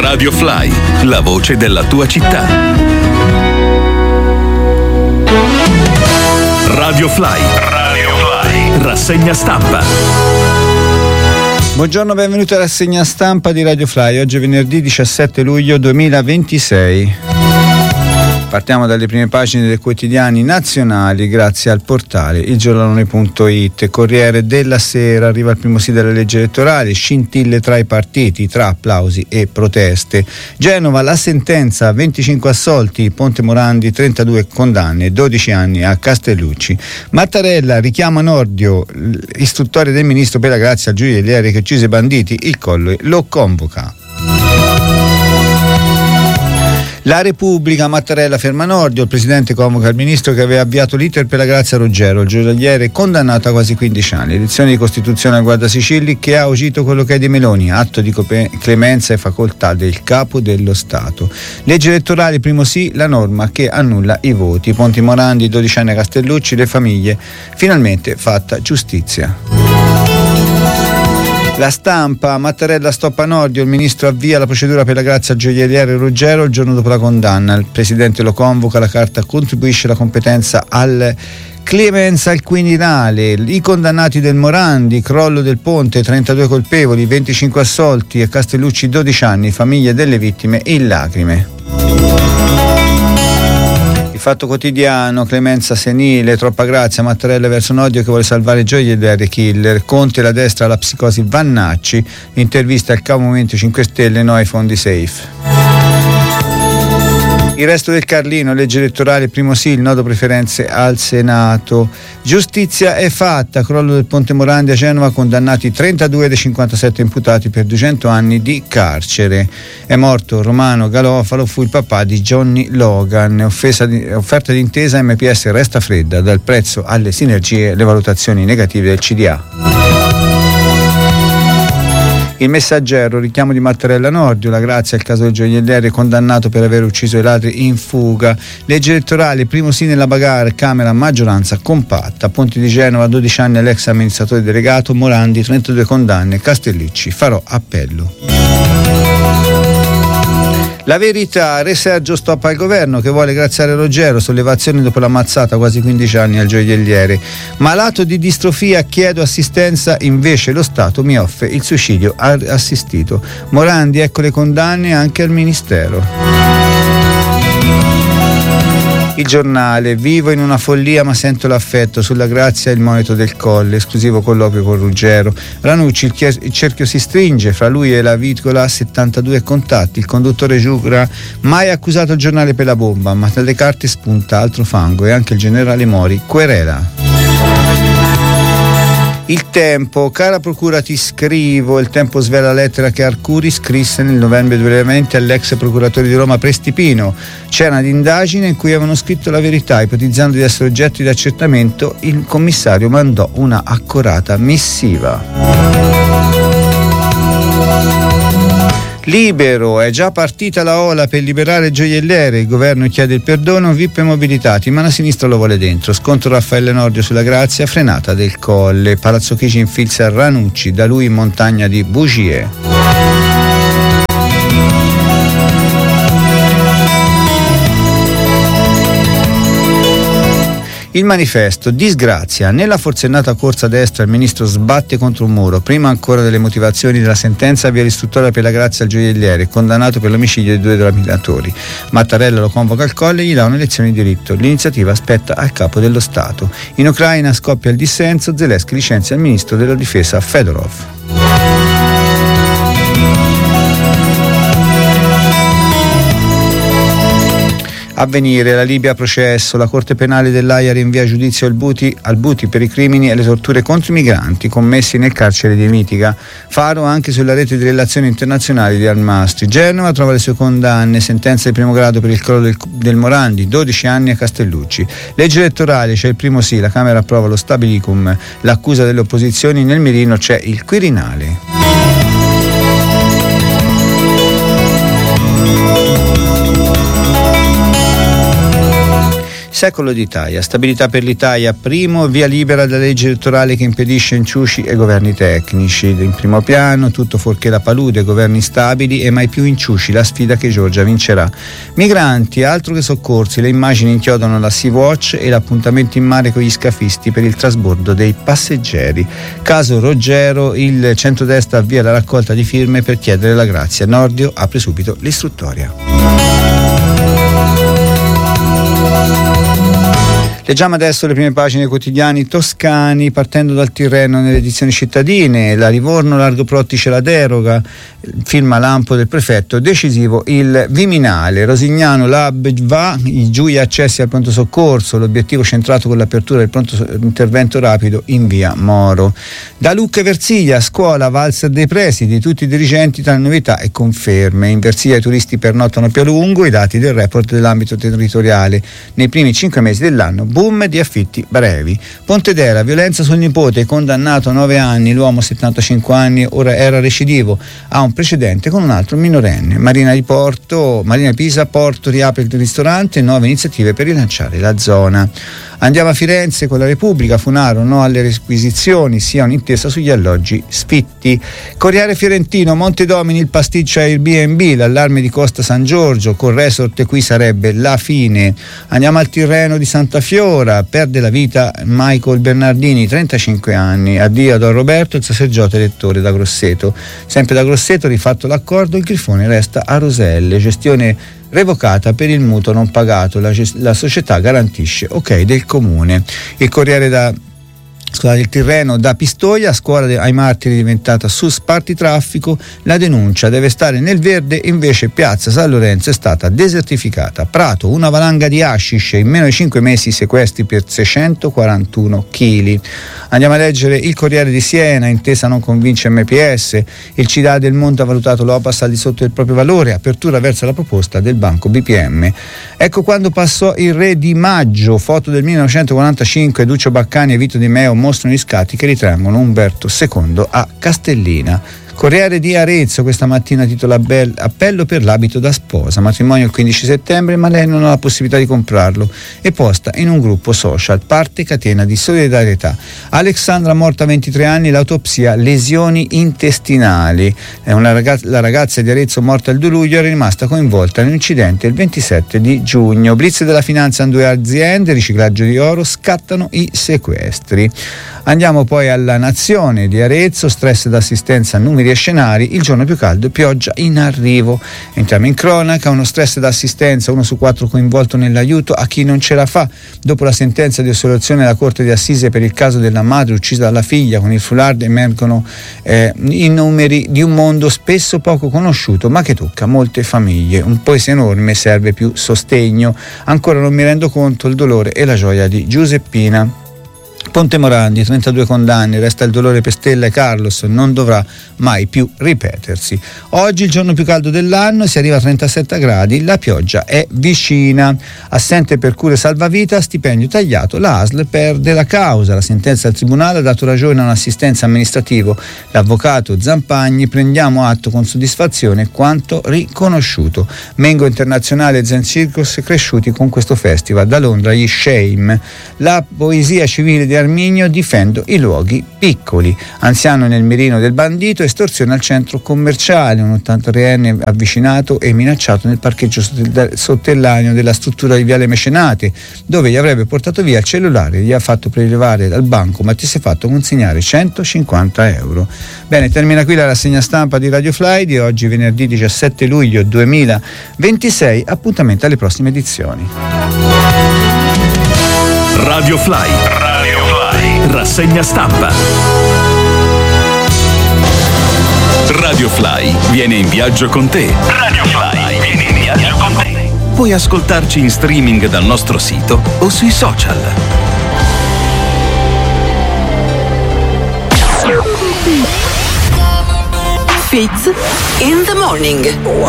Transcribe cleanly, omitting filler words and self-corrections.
Radio Fly, la voce della tua città. Radio Fly. Rassegna stampa. Buongiorno, benvenuti alla rassegna stampa di Radio Fly. Oggi è venerdì 17 luglio 2026. Partiamo dalle prime pagine dei quotidiani nazionali grazie al portale ilgiornalone.it. Corriere della Sera, arriva il primo sì della legge elettorale, scintille tra i partiti, tra applausi e proteste. Genova, la sentenza, 25 assolti, Ponte Morandi 32 condanne, 12 anni a Castellucci. Mattarella richiama Nordio, istruttore del ministro per la grazia al gioielliere che uccise i banditi, il Colle lo convoca. La Repubblica, Mattarella ferma Nordio, il presidente convoca il ministro che aveva avviato l'iter per la grazia Ruggero, il gioielliere condannato a quasi 15 anni. Elezione di Costituzione al Guardasigilli che ha agito quello che è di Meloni, atto di clemenza e facoltà del capo dello Stato. Legge elettorale, primo sì, la norma che annulla i voti. Ponti Morandi, 12 anni a Castellucci, le famiglie, finalmente fatta giustizia. La Stampa, Mattarella stoppa Nordio, il ministro avvia la procedura per la grazia al gioielliere Ruggero il giorno dopo la condanna, il presidente lo convoca, la carta contribuisce alla competenza al clemenza al Quirinale, i condannati del Morandi, crollo del ponte, 32 colpevoli, 25 assolti, a Castellucci 12 anni, famiglie delle vittime in lacrime. Il Fatto Quotidiano, clemenza senile, troppa grazia, Mattarella verso Nordio che vuole salvare gioielliere killer, Conte la destra alla psicosi Vannacci, intervista al capo Movimento 5 Stelle, no ai fondi safe. Il Resto del Carlino, legge elettorale, primo sì, il nodo preferenze al Senato. Giustizia è fatta, crollo del Ponte Morandi a Genova, condannati 32 dei 57 imputati per 200 anni di carcere. È morto Romano Galofalo, fu il papà di Johnny Logan. Offerta di intesa, MPS resta fredda, dal prezzo alle sinergie, le valutazioni negative del CDA. Il Messaggero, richiamo di Mattarella Nordio, la grazia al caso del gioielliere condannato per aver ucciso i ladri in fuga. Legge elettorale, primo sì nella bagarre, Camera maggioranza compatta. Ponti di Genova, 12 anni all'ex amministratore delegato, Morandi 32 condanne, Castellucci farò appello. La Verità, Re Sergio stoppa il governo che vuole graziare Ruggero, sollevazione dopo la mazzata quasi 15 anni al gioielliere. Malato di distrofia, chiedo assistenza, invece lo Stato mi offre il suicidio assistito. Morandi, ecco le condanne anche al Ministero. Il Giornale, vivo in una follia ma sento l'affetto, sulla grazia il monito del Colle, esclusivo colloquio con Ruggero. Ranucci, il cerchio si stringe, fra lui e la Vitcola 72 contatti, il conduttore giura, mai accusato il giornale per la bomba, ma dalle carte spunta altro fango e anche il generale Mori querela. Il Tempo, cara procura ti scrivo, il Tempo svela la lettera che Arcuri scrisse nel novembre 2020 all'ex procuratore di Roma Prestipino. C'era un'indagine in cui avevano scritto la verità, ipotizzando di essere oggetto di accertamento, il commissario mandò una accorata missiva. Libero, è già partita la ola per liberare il gioielliere, il governo chiede il perdono, VIP mobilitati, ma la sinistra lo vuole dentro. Scontro Raffaele Nordio sulla grazia, frenata del Colle. Palazzo Chigi infilza Ranucci, da lui in montagna di bugie. Il Manifesto, disgrazia, nella forsennata corsa a destra il ministro sbatte contro un muro, prima ancora delle motivazioni della sentenza via l'istruttore per la grazia al gioielliere, condannato per l'omicidio di 2 rapinatori. Mattarella lo convoca al Colle e gli dà una lezione di diritto, l'iniziativa spetta al capo dello Stato. In Ucraina scoppia il dissenso, Zelensky licenzia il ministro della difesa Fedorov. Avvenire, la Libia a processo, la Corte Penale dell'Aia rinvia a giudizio al Buti per i crimini e le torture contro i migranti commessi nel carcere di Mitiga. Faro anche sulla rete di relazioni internazionali di Almastri. Genova trova le sue condanne, sentenza di primo grado per il crollo del Morandi, 12 anni a Castellucci. Legge elettorale, c'è il primo sì, la Camera approva lo stabilicum, l'accusa delle opposizioni, nel mirino c'è il Quirinale. secolo d'Italia, stabilità per l'Italia, primo, via libera da legge elettorale che impedisce inciuci e governi tecnici. In primo piano, tutto fuorché la palude, governi stabili e mai più inciuci, la sfida che Giorgia vincerà. Migranti, altro che soccorsi, le immagini inchiodano la Sea-Watch e l'appuntamento in mare con gli scafisti per il trasbordo dei passeggeri. Caso Roggero, il centrodestra avvia la raccolta di firme per chiedere la grazia. Nordio apre subito l'istruttoria. Leggiamo adesso le prime pagine quotidiani toscani, partendo dal Tirreno nelle edizioni cittadine. La Livorno, Largo Prottice la deroga, firma lampo del prefetto, decisivo il Viminale. Rosignano, Lab va, giù gli accessi al pronto soccorso, l'obiettivo centrato con l'apertura del pronto intervento rapido in via Moro. Da Lucca e Versiglia, scuola, valzer dei presidi, tutti i dirigenti tra novità e conferme. In Versiglia i turisti pernottano più a lungo, i dati del report dell'ambito territoriale. Nei primi 5 mesi dell'anno boom di affitti brevi. Pontedera, violenza sul nipote, condannato a 9 anni, l'uomo 75 anni, ora era recidivo, ha un precedente con un altro minorenne. Marina di Pisa, Porto riapre il ristorante, nuove iniziative per rilanciare la zona. Andiamo a Firenze con la Repubblica, Funaro, no alle requisizioni, sia un'intesa sugli alloggi sfitti. Corriere Fiorentino, Montedomini, il pasticcio Airbnb, l'allarme di Costa San Giorgio, col resort qui sarebbe la fine. Andiamo al Tirreno di Santa Fiora, perde la vita Michael Bernardini, 35 anni, addio a Don Roberto, il sacerdote elettore da Grosseto. Sempre da Grosseto, rifatto l'accordo, il Grifone resta a Roselle, gestione revocata per il mutuo non pagato, la società garantisce ok del comune. Il Tirreno da Pistoia, scuola ai martiri diventata su spartitraffico, la denuncia deve stare nel verde, invece piazza San Lorenzo è stata desertificata. Prato, una valanga di hashish, in meno di 5 mesi sequestri per 641 kg. Andiamo a leggere il Corriere di Siena, intesa non convince MPS, il CDA del Monte ha valutato l'Opas al di sotto del proprio valore, apertura verso la proposta del banco BPM. Ecco quando passò il re di maggio, foto del 1945, Duccio Baccani e Vito Di Meo mostrano gli scatti che ritraggono Umberto II a Castellina. Corriere di Arezzo questa mattina titola appello per l'abito da sposa, matrimonio il 15 settembre ma lei non ha la possibilità di comprarlo e posta in un gruppo social, parte catena di solidarietà. Alexandra morta a 23 anni, l'autopsia lesioni intestinali. La ragazza di Arezzo morta il 2 luglio era rimasta coinvolta in un incidente il 27 di giugno. Blitz della finanza in 2 aziende, riciclaggio di oro, scattano i sequestri. Andiamo poi alla Nazione di Arezzo, stress d'assistenza, numeri e scenari, il giorno più caldo, pioggia in arrivo. Entriamo in cronaca, uno stress d'assistenza, 1 su 4 coinvolto nell'aiuto a chi non ce la fa. Dopo la sentenza di assoluzione della Corte di Assise per il caso della madre uccisa dalla figlia con il foulard, emergono i numeri di un mondo spesso poco conosciuto ma che tocca molte famiglie. Un paese enorme, serve più sostegno. Ancora non mi rendo conto il dolore e la gioia di Giuseppina. Ponte Morandi, 32 condanne, resta il dolore per Stella e Carlos, non dovrà mai più ripetersi. Oggi il giorno più caldo dell'anno, si arriva a 37 gradi, la pioggia è vicina. Assente per cure salvavita, stipendio tagliato, la ASL perde la causa. La sentenza del tribunale ha dato ragione a un assistente amministrativo. L'avvocato Zampagni, prendiamo atto con soddisfazione quanto riconosciuto. Mengo Internazionale e Zen Circus cresciuti con questo festival. Da Londra gli Shame. La poesia civile di Arminio, difendo i luoghi piccoli. Anziano nel mirino del bandito, estorsione al centro commerciale, un 83enne avvicinato e minacciato nel parcheggio sotterraneo della struttura di Viale Mecenate, dove gli avrebbe portato via il cellulare, gli ha fatto prelevare dal banco ma ti si è fatto consegnare 150 euro. Bene, termina qui la rassegna stampa di Radio Fly di oggi, venerdì 17 luglio 2026. Appuntamento alle prossime edizioni. Radio Fly. Rassegna stampa. Radio Fly viene in viaggio con te. Puoi ascoltarci in streaming dal nostro sito o sui social. Fizz in the morning.